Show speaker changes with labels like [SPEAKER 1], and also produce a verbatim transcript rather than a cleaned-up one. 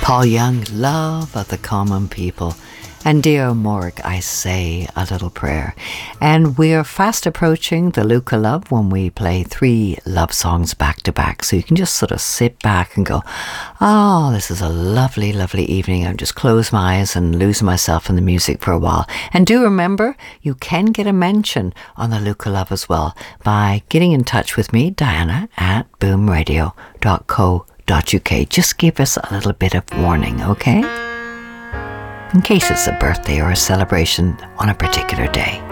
[SPEAKER 1] Paul Young, Love of the Common People. And Dear Morg, I Say a Little Prayer. And we're fast approaching the Luca Love when we play three love songs back to back. So you can just sort of sit back and go, oh, this is a lovely, lovely evening. I'll just close my eyes and lose myself in the music for a while. And do remember, you can get a mention on the Luca Love as well by getting in touch with me, Diana, at boom radio dot co dot uk. Just give us a little bit of warning, okay? In case it's a birthday or a celebration on a particular day.